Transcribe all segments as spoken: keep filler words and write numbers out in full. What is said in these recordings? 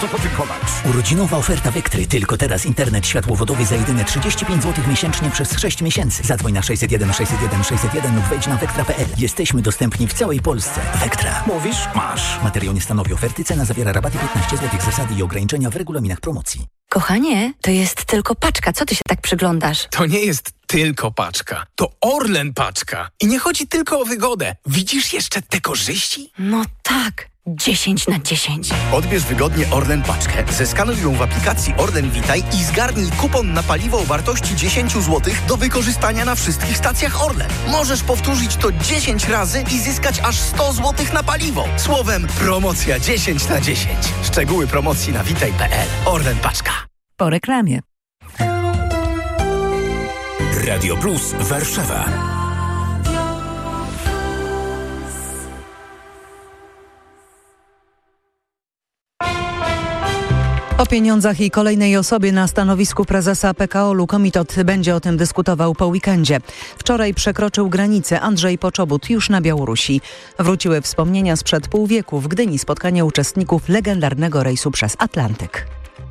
co podziękować. Urodzinowa oferta Vectry. Tylko teraz internet światłowodowy za jedyne trzydzieści pięć złotych miesięcznie przez sześć miesięcy. Zadzwoń na sześćset jeden sześćset jeden sześćset jeden lub wejdź na vectra kropka p l. Jesteśmy dostępni w całej Polsce. Vectra. Mówisz? Masz. Materiał nie stanowi oferty. Cena zawiera rabaty piętnaście złotych. Zasady i ograniczenia w regulaminach promocji. Kochanie, to jest tylko paczka. Co ty się tak przyglądasz? To nie jest tylko paczka. To Orlen paczka. I nie chodzi tylko o wygodę. Widzisz jeszcze te korzyści? No tak. dziesięć na dziesięć. Odbierz wygodnie Orlen paczkę, zeskanuj ją w aplikacji Orlen Witaj i zgarnij kupon na paliwo o wartości dziesięć złotych do wykorzystania na wszystkich stacjach Orlen. Możesz powtórzyć to dziesięć razy i zyskać aż sto złotych na paliwo. Słowem, promocja dziesięć na dziesięć. Szczegóły promocji na witaj kropka p l. Orlen paczka. Po reklamie. Radio Plus Warszawa. O pieniądzach i kolejnej osobie na stanowisku prezesa P K O-lu komitet będzie o tym dyskutował po weekendzie. Wczoraj przekroczył granicę Andrzej Poczobut już na Białorusi. Wróciły wspomnienia sprzed pół wieku w Gdyni spotkania uczestników legendarnego rejsu przez Atlantyk.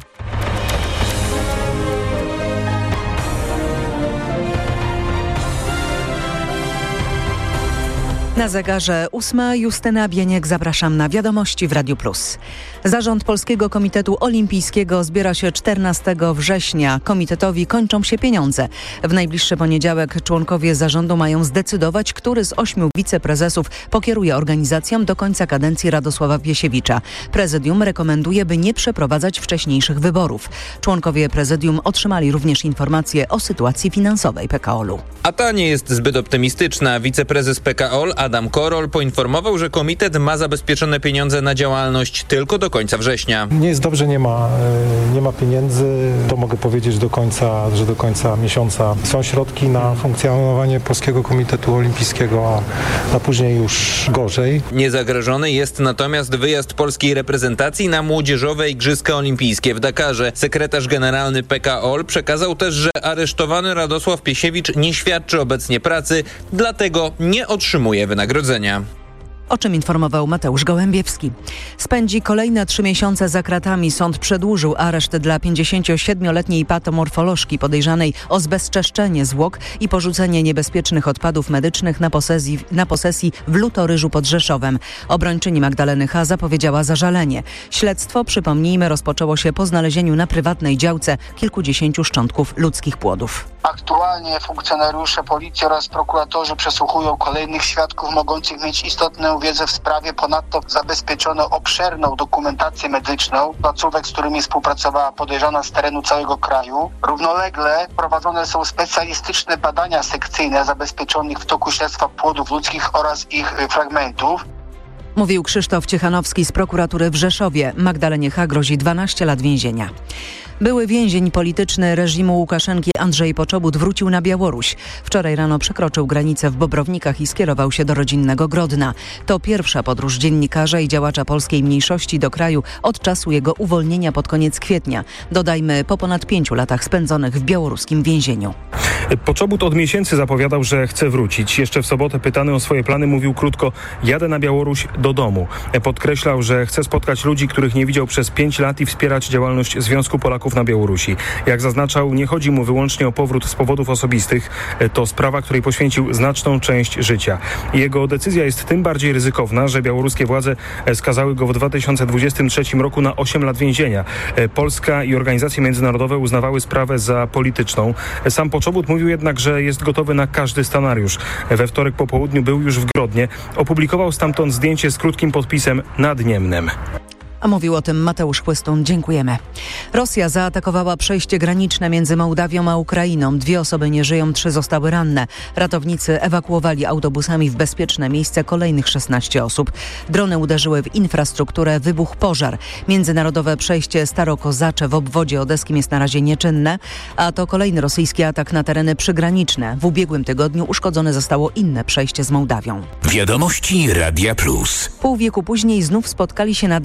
Na zegarze ósma. Justyna Bieniek, zapraszam na wiadomości w Radiu Plus. Zarząd Polskiego Komitetu Olimpijskiego zbiera się czternastego września. Komitetowi kończą się pieniądze. W najbliższy poniedziałek członkowie zarządu mają zdecydować, który z ośmiu wiceprezesów pokieruje organizacją do końca kadencji Radosława Piesiewicza. Prezydium rekomenduje, by nie przeprowadzać wcześniejszych wyborów. Członkowie prezydium otrzymali również informacje o sytuacji finansowej P K O-lu. A ta nie jest zbyt optymistyczna. Wiceprezes P K O L Adam Korol poinformował, że komitet ma zabezpieczone pieniądze na działalność tylko do końca września. Nie jest dobrze, nie ma, nie ma pieniędzy. To mogę powiedzieć do końca, że do końca miesiąca są środki na funkcjonowanie Polskiego Komitetu Olimpijskiego, a później już gorzej. Niezagrożony jest natomiast wyjazd polskiej reprezentacji na młodzieżowe Igrzyska Olimpijskie w Dakarze. Sekretarz generalny P K O L przekazał też, że aresztowany Radosław Piesiewicz nie świadczy obecnie pracy, dlatego nie otrzymuje wynagrodzenia. O czym informował Mateusz Gołębiewski. Spędzi kolejne trzy miesiące za kratami. Sąd przedłużył areszt dla pięćdziesięciosiedmioletniej patomorfolożki podejrzanej o zbezczeszczenie zwłok i porzucenie niebezpiecznych odpadów medycznych na posesji, na posesji w Lutoryżu pod Rzeszowem. Obrończyni Magdaleny H. zapowiedziała zażalenie. Śledztwo, przypomnijmy, rozpoczęło się po znalezieniu na prywatnej działce kilkudziesięciu szczątków ludzkich płodów. Aktualnie funkcjonariusze policji oraz prokuratorzy przesłuchują kolejnych świadków mogących mieć istotną wiedzę w sprawie. Ponadto zabezpieczono obszerną dokumentację medyczną placówek, z którymi współpracowała podejrzana z terenu całego kraju. Równolegle prowadzone są specjalistyczne badania sekcyjne zabezpieczonych w toku śledztwa płodów ludzkich oraz ich fragmentów. Mówił Krzysztof Ciechanowski z prokuratury w Rzeszowie. Magdalenie H. grozi dwanaście lat więzienia. Były więzień polityczny reżimu Łukaszenki Andrzej Poczobut wrócił na Białoruś. Wczoraj rano przekroczył granicę w Bobrownikach i skierował się do rodzinnego Grodna. To pierwsza podróż dziennikarza i działacza polskiej mniejszości do kraju od czasu jego uwolnienia pod koniec kwietnia. Dodajmy, po ponad pięciu latach spędzonych w białoruskim więzieniu. Poczobut od miesięcy zapowiadał, że chce wrócić. Jeszcze w sobotę pytany o swoje plany mówił krótko: jadę na Białoruś do domu. Podkreślał, że chce spotkać ludzi, których nie widział przez pięć lat i wspierać działalność Związku Polaków na Białorusi. Jak zaznaczał, nie chodzi mu wyłącznie o powrót z powodów osobistych. To sprawa, której poświęcił znaczną część życia. Jego decyzja jest tym bardziej ryzykowna, że białoruskie władze skazały go w dwa tysiące dwudziestym trzecim roku na osiem lat więzienia. Polska i organizacje międzynarodowe uznawały sprawę za polityczną. Sam Poczobut mówił jednak, że jest gotowy na każdy scenariusz. We wtorek po południu był już w Grodnie. Opublikował stamtąd zdjęcie z krótkim podpisem nad Niemnem. A mówił o tym Mateusz Chłystun. Dziękujemy. Rosja zaatakowała przejście graniczne między Mołdawią a Ukrainą. Dwie osoby nie żyją, trzy zostały ranne. Ratownicy ewakuowali autobusami w bezpieczne miejsce kolejnych szesnaście osób. Drony uderzyły w infrastrukturę, wybuchł pożar. Międzynarodowe przejście Starokozacze w obwodzie odeskim jest na razie nieczynne, a to kolejny rosyjski atak na tereny przygraniczne. W ubiegłym tygodniu uszkodzone zostało inne przejście z Mołdawią. Wiadomości Radia Plus. Pół wieku później znów spotkali się na darze pomocy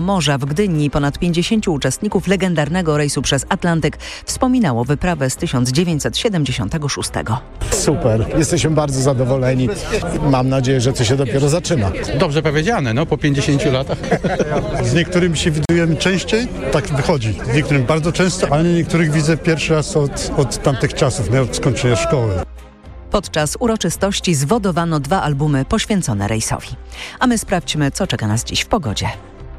Pomorza w Gdyni ponad pięćdziesięciu uczestników legendarnego rejsu przez Atlantyk wspominało wyprawę z tysiąc dziewięćset siedemdziesiątego szóstego. Super, jesteśmy bardzo zadowoleni. Mam nadzieję, że to się dopiero zaczyna. Dobrze powiedziane, no po pięćdziesięciu latach. Z niektórymi się widujemy częściej, tak wychodzi. Z niektórym bardzo często, ale niektórych widzę pierwszy raz od, od tamtych czasów, nie od skończenia szkoły. Podczas uroczystości zwodowano dwa albumy poświęcone rejsowi. A my sprawdźmy, co czeka nas dziś w pogodzie.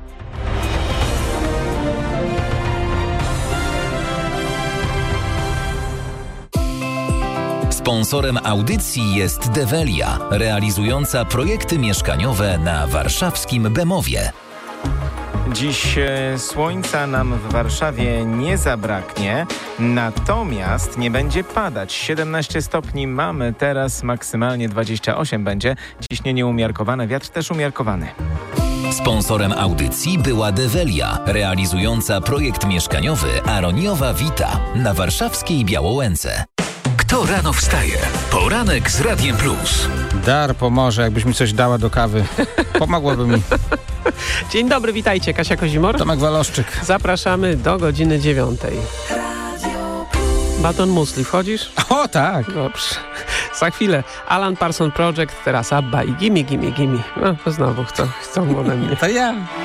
Sponsorem audycji jest Develia, realizująca projekty mieszkaniowe na warszawskim Bemowie. Dziś e, słońca nam w Warszawie nie zabraknie, natomiast nie będzie padać. siedemnaście stopni mamy teraz, maksymalnie dwadzieścia osiem będzie. Ciśnienie umiarkowane, wiatr też umiarkowany. Sponsorem audycji była Develia, realizująca projekt mieszkaniowy Aroniowa Vita na warszawskiej Białołęce. Kto rano wstaje? Poranek z Radiem Plus. Dar pomoże, jakbyś mi coś dała do kawy. Pomogłoby mi. Dzień dobry, witajcie. Kasia Kozimor. Tomek Waloszczyk. Zapraszamy do godziny dziewiątej. Baton Musli, wchodzisz? O, tak. Dobrze. Za chwilę Alan Parsons Project, teraz Abba i Gimme, Gimme, Gimme. No, to znowu chcą, chcą ode mnie. To ja.